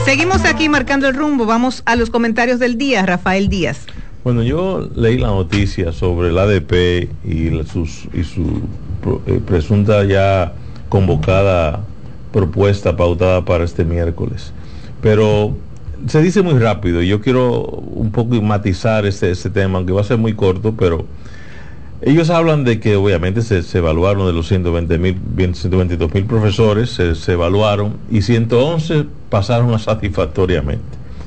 Seguimos aquí marcando el rumbo. Vamos a los comentarios del día. Rafael Díaz. Bueno, yo leí la noticia sobre el ADP y su presunta ya convocada propuesta pautada para este miércoles. Pero se dice muy rápido. Yo quiero un poco matizar ese tema, aunque va a ser muy corto, pero ellos hablan de que obviamente se evaluaron de los 122,000 profesores, se evaluaron y 111 pasaron satisfactoriamente.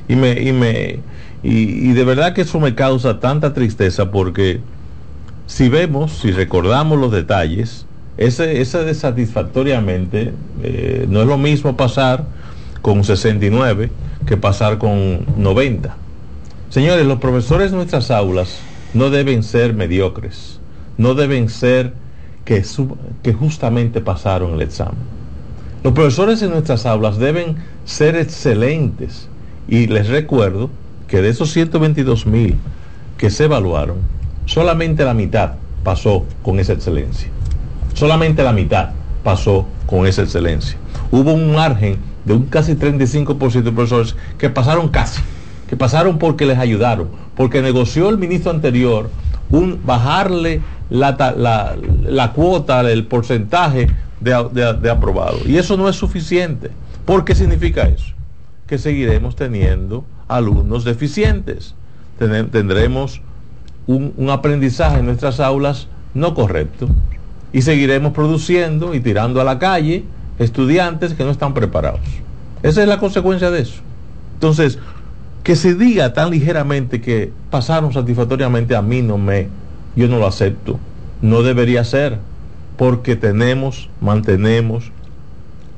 Y de verdad que eso me causa tanta tristeza porque si recordamos los detalles, ese de satisfactoriamente no es lo mismo pasar con 69 que pasar con 90. Señores, los profesores de nuestras aulas no deben ser mediocres, no deben ser que justamente pasaron el examen. Los profesores en nuestras aulas deben ser excelentes, y les recuerdo que de esos 122,000 que se evaluaron, solamente la mitad pasó con esa excelencia. Solamente la mitad pasó con esa excelencia. Hubo un margen de un casi 35% de profesores que pasaron porque les ayudaron, porque negoció el ministro anterior bajarle la cuota, el porcentaje de aprobado. Y eso no es suficiente. ¿Por qué significa eso? Que seguiremos teniendo alumnos deficientes. Tendremos un aprendizaje en nuestras aulas no correcto. Y seguiremos produciendo y tirando a la calle estudiantes que no están preparados. Esa es la consecuencia de eso. Entonces, que se diga tan ligeramente que pasaron satisfactoriamente, yo no lo acepto. No debería ser, porque mantenemos